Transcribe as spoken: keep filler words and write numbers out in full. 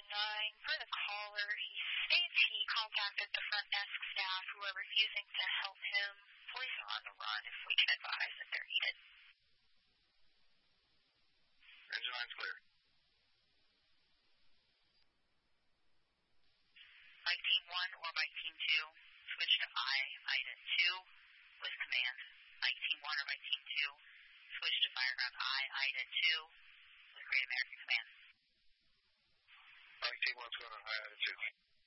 nine, for the caller, he states he contacted the front desk staff who are refusing to help him. Police are on the run if we can advise that they're needed. Engine line's clear. Mike Team one or Mike Team two, switch to I, Ida two, with command. Mike Team one or Mike Team two, switch to fireground I, Ida two, with Great American command. Mike Team one's going on I, Ida two.